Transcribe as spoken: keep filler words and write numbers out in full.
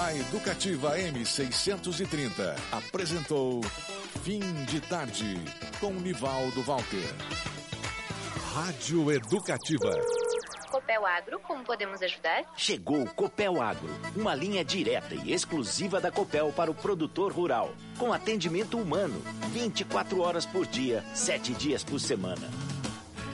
A Educativa M seiscentos e trinta apresentou Fim de Tarde com Nivaldo Walter. Rádio Educativa. Copel Agro, como podemos ajudar? Chegou o Copel Agro, uma linha direta e exclusiva da Copel para o produtor rural, com atendimento humano, vinte e quatro horas por dia, sete dias por semana.